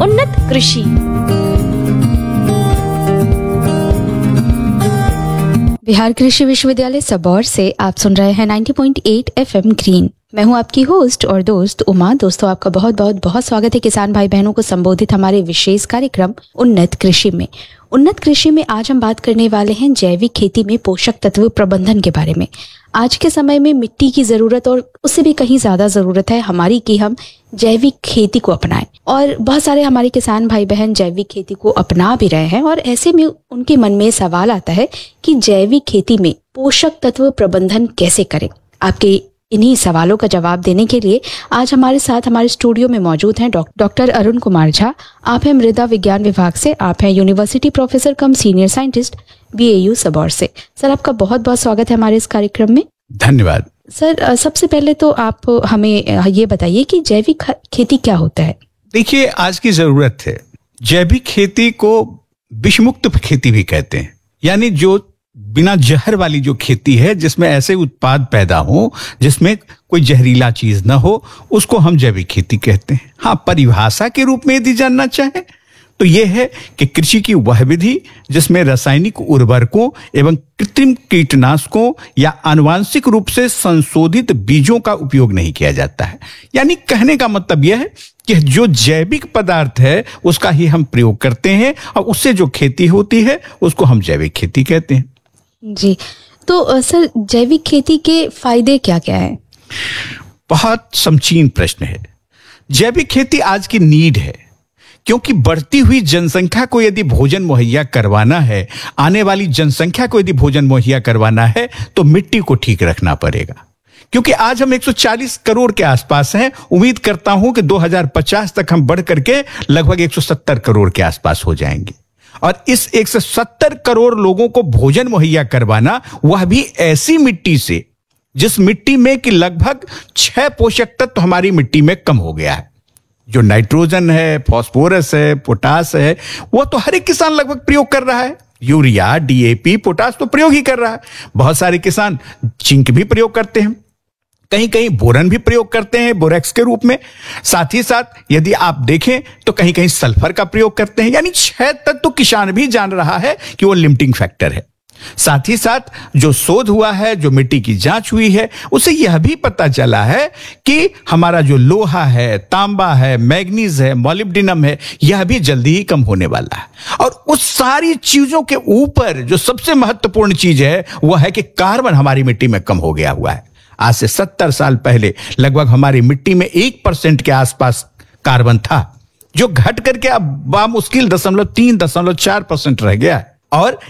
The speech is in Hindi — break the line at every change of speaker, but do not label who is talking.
उन्नत कृषि।
बिहार कृषि विश्वविद्यालय सबौर से आप सुन रहे हैं 90.8 FM ग्रीन। मैं हूं आपकी होस्ट और दोस्त उमा। दोस्तों, आपका बहुत स्वागत है किसान भाई बहनों को संबोधित हमारे विशेष कार्यक्रम उन्नत कृषि में। उन्नत कृषि में आज हम बात करने वाले हैं जैविक खेती में पोषक तत्व प्रबंधन के बारे में। आज के समय में मिट्टी की जरूरत और उससे भी कहीं ज्यादा जरूरत है हमारी कि हम जैविक खेती को अपनाएं, और बहुत सारे हमारे किसान भाई बहन जैविक खेती को अपना भी रहे हैं। और ऐसे में उनके मन में सवाल आता है कि जैविक खेती में पोषक तत्व प्रबंधन कैसे करें। आपके इन्हीं सवालों का जवाब देने के लिए आज हमारे साथ हमारे स्टूडियो में मौजूद हैं डॉक्टर अरुण कुमार झा। आप हैं मृदा विज्ञान विभाग से, आप हैं यूनिवर्सिटी प्रोफेसर कम सीनियर साइंटिस्ट BAU सबौर से। सर, आपका बहुत स्वागत है हमारे इस कार्यक्रम में।
धन्यवाद।
सर, सबसे पहले तो आप हमें ये बताइए कि जैविक खेती क्या होता है।
देखिए, आज की जरूरत है। जैविक खेती को विषमुक्त खेती भी कहते हैं, यानी जो बिना जहर वाली जो खेती है, जिसमें ऐसे उत्पाद पैदा हो जिसमें कोई जहरीला चीज ना हो, उसको हम जैविक खेती कहते हैं। हाँ, परिभाषा के रूप में यदि जानना चाहें तो यह है कि कृषि की वह विधि जिसमें रासायनिक उर्वरकों एवं कृत्रिम कीटनाशकों या आनुवांशिक रूप से संशोधित बीजों का उपयोग नहीं किया जाता है। यानी कहने का मतलब यह है कि जो जैविक पदार्थ है उसका ही हम प्रयोग करते हैं, और उससे जो खेती होती है उसको हम जैविक खेती कहते हैं।
जी, तो सर, जैविक खेती के फायदे क्या क्या है?
बहुत समीचीन प्रश्न है। जैविक खेती आज की नीड है, क्योंकि बढ़ती हुई जनसंख्या को यदि भोजन मुहैया करवाना है, आने वाली जनसंख्या को यदि भोजन मुहैया करवाना है, तो मिट्टी को ठीक रखना पड़ेगा। क्योंकि आज हम 140 करोड़ के आसपास हैं। उम्मीद करता हूं कि 2050 तक हम बढ़ करके लगभग 170 करोड़ के आसपास हो जाएंगे। और इस 170 करोड़ लोगों को भोजन मुहैया करवाना, वह भी ऐसी मिट्टी से जिस मिट्टी में कि लगभग 6 पोषक तत्व हमारी मिट्टी में कम हो गया है। जो नाइट्रोजन है, फास्फोरस है, पोटास है, वो तो हर एक किसान लगभग प्रयोग कर रहा है। यूरिया, DAP, पोटास तो प्रयोग ही कर रहा है। बहुत सारे किसान जिंक भी प्रयोग करते हैं, कहीं कहीं बोरन भी प्रयोग करते हैं बोरेक्स के रूप में। साथ ही साथ यदि आप देखें तो कहीं कहीं सल्फर का प्रयोग करते हैं। यानी 6 तत्व तो किसान भी जान रहा है कि वो लिमिटिंग फैक्टर है। साथ ही साथ जो शोध हुआ है, जो मिट्टी की जांच हुई है, उससे यह भी पता चला है कि हमारा जो लोहा है, तांबा है, मैग्नीज है, मॉलिब्डेनम है, यह भी जल्दी ही कम होने वाला है। और उस सारी चीजों के ऊपर जो सबसे महत्वपूर्ण चीज है वह है कि कार्बन हमारी मिट्टी में कम हो गया हुआ है। आज से 70 साल पहले लगभग हमारी मिट्टी में 1% के आसपास कार्बन था, जो घट करके अब बामुश्किल 0.3-0.4% रह गया है। और